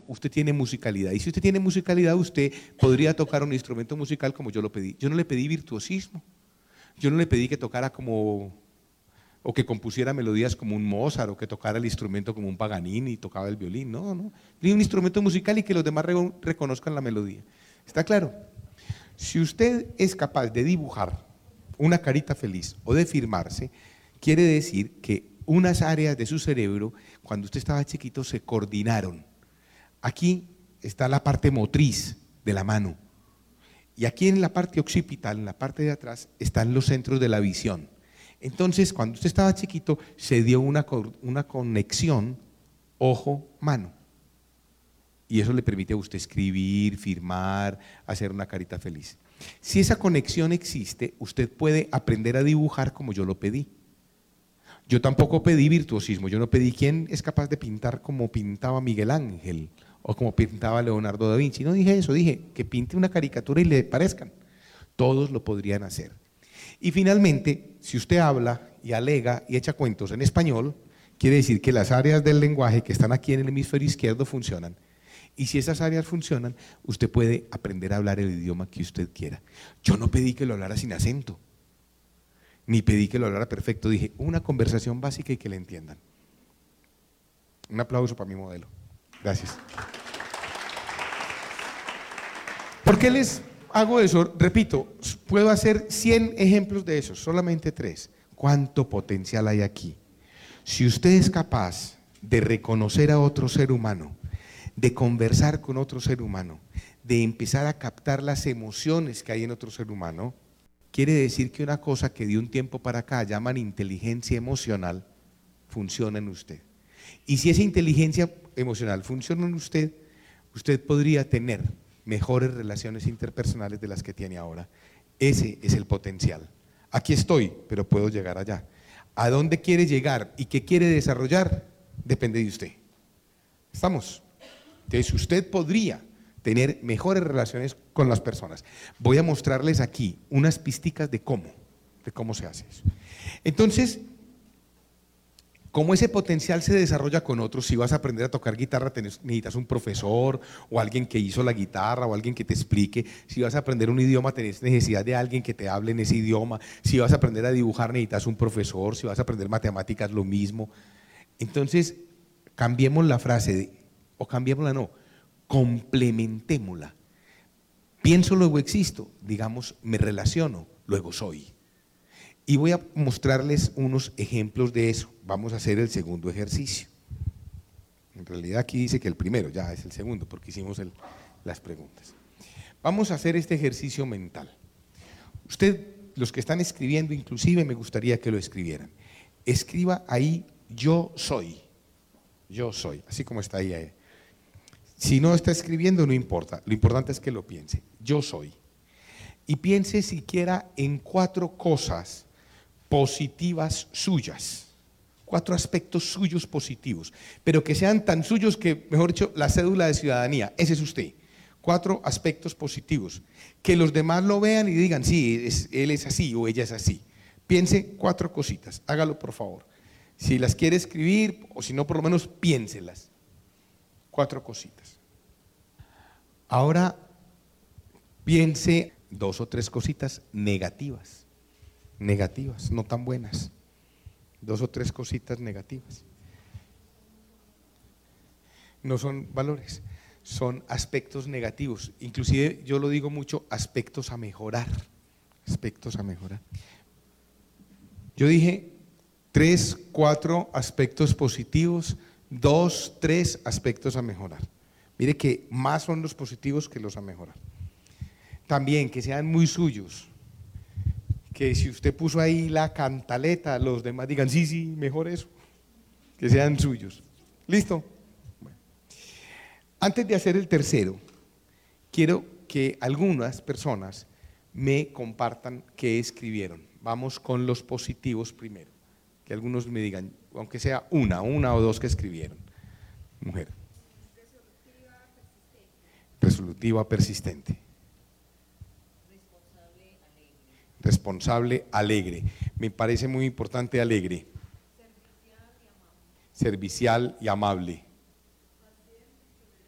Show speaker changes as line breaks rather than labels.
usted tiene musicalidad. Y si usted tiene musicalidad, usted podría tocar un instrumento musical como yo lo pedí. Yo no le pedí virtuosismo. Yo no le pedí que tocara como, o que compusiera melodías como un Mozart, o que tocara el instrumento como un Paganini y tocaba el violín. No, no. Le di un instrumento musical y que los demás reconozcan la melodía. ¿Está claro? Si usted es capaz de dibujar una carita feliz o de firmarse, quiere decir que unas áreas de su cerebro, cuando usted estaba chiquito, se coordinaron. Aquí está la parte motriz de la mano. Y aquí en la parte occipital, en la parte de atrás, están los centros de la visión. Entonces, cuando usted estaba chiquito, se dio una conexión ojo-mano. Y eso le permite a usted escribir, firmar, hacer una carita feliz. Si esa conexión existe, usted puede aprender a dibujar como yo lo pedí. Yo tampoco pedí virtuosismo, yo no pedí quién es capaz de pintar como pintaba Miguel Ángel o como pintaba Leonardo da Vinci. No dije eso, dije que pinte una caricatura y le parezcan. Todos lo podrían hacer. Y finalmente, si usted habla y alega y echa cuentos en español, quiere decir que las áreas del lenguaje que están aquí en el hemisferio izquierdo funcionan. Y si esas áreas funcionan, usted puede aprender a hablar el idioma que usted quiera. Yo no pedí que lo hablara sin acento, ni pedí que lo hablara perfecto, dije una conversación básica y que le entiendan. Un aplauso para mi modelo. Gracias. ¿Por qué les hago eso? Repito, puedo hacer 100 ejemplos de esos, solamente 3. ¿Cuánto potencial hay aquí? Si usted es capaz de reconocer a otro ser humano, de conversar con otro ser humano, de empezar a captar las emociones que hay en otro ser humano, quiere decir que una cosa que de un tiempo para acá llaman inteligencia emocional, funciona en usted. Y si esa inteligencia emocional funciona en usted, usted podría tener mejores relaciones interpersonales de las que tiene ahora. Ese es el potencial. Aquí estoy, pero puedo llegar allá. ¿A dónde quiere llegar y qué quiere desarrollar? Depende de usted. ¿Estamos? Entonces usted podría tener mejores relaciones con las personas. Voy a mostrarles aquí unas pisticas de cómo se hace eso. Entonces, como ese potencial se desarrolla con otros, si vas a aprender a tocar guitarra necesitas un profesor o alguien que hizo la guitarra o alguien que te explique. Si vas a aprender un idioma tenés necesidad de alguien que te hable en ese idioma. Si vas a aprender a dibujar necesitas un profesor. Si vas a aprender matemáticas lo mismo. Entonces cambiemos la frase o cambiémosla no, complementémosla. Pienso, luego existo, digamos, me relaciono, luego soy. Y voy a mostrarles unos ejemplos de eso. Vamos a hacer el segundo ejercicio. En realidad aquí dice que el primero, ya es el segundo, porque hicimos las preguntas. Vamos a hacer este ejercicio mental. Usted, los que están escribiendo, inclusive me gustaría que lo escribieran. Escriba ahí, yo soy, así como está ahí. Si no está escribiendo, no importa, lo importante es que lo piense, yo soy. Y piense siquiera en 4 cosas positivas suyas, 4 aspectos suyos positivos, pero que sean tan suyos que, mejor dicho, la cédula de ciudadanía, ese es usted. 4 aspectos positivos, que los demás lo vean y digan, sí, él es así o ella es así. Piense 4 cositas, hágalo por favor. Si las quiere escribir o si no, por lo menos piénselas. 4 cositas. Ahora piense 2 o 3 cositas negativas, no tan buenas. 2 o 3 cositas negativas. No son valores, son aspectos negativos. Inclusive yo lo digo mucho, aspectos a mejorar. Aspectos a mejorar. Yo dije 3, 4 aspectos positivos, 2, 3 aspectos a mejorar. Mire que más son los positivos que los a mejorar. También que sean muy suyos, que si usted puso ahí la cantaleta, los demás digan, sí, sí, mejor eso, que sean suyos. ¿Listo? Bueno. Antes de hacer el tercero, quiero que algunas personas me compartan qué escribieron. Vamos con los positivos primero, que algunos me digan, aunque sea una o 2 que escribieron. Mujer. Resolutiva, persistente. Responsable, alegre. Me parece muy importante alegre. Servicial y amable.